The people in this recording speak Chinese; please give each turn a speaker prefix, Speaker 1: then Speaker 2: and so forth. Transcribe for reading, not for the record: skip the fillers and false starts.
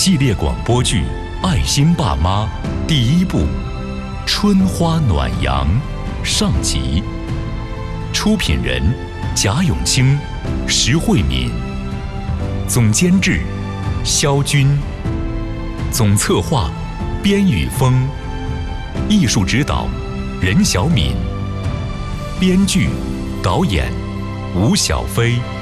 Speaker 1: 系列广播剧《爱心爸妈》第1部《春花暖阳》上集。出品人：贾永清、石慧敏，总监制：肖军，总策划：边宇峰，艺术指导：任小敏，编剧、导演：吴小飞。